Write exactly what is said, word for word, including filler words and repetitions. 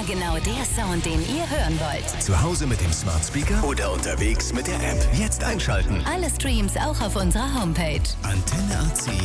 Immer genau der Sound, den ihr hören wollt. Zu Hause mit dem Smart Speaker oder unterwegs mit der App. Jetzt einschalten. Alle Streams auch auf unserer Homepage. Antenne A C.